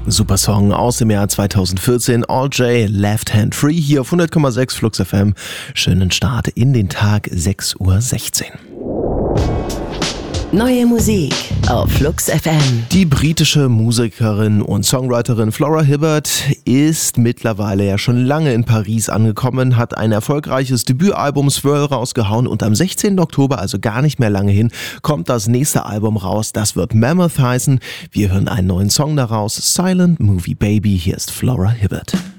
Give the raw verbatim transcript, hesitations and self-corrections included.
Super Song aus dem Jahr zweitausendvierzehn, All J, Left Hand Free, hier auf hundert Komma sechs Flux F M. Schönen Start in den Tag, sechs Uhr sechzehn. Neue Musik auf Flux F M. Die britische Musikerin und Songwriterin Flora Hibbert ist mittlerweile ja schon lange in Paris angekommen, hat ein erfolgreiches Debütalbum Swirl rausgehauen und am sechzehnten Oktober, also gar nicht mehr lange hin, kommt das nächste Album raus. Das wird Mammoth heißen. Wir hören einen neuen Song daraus, Silent Movie Baby. Hier ist Flora Hibbert.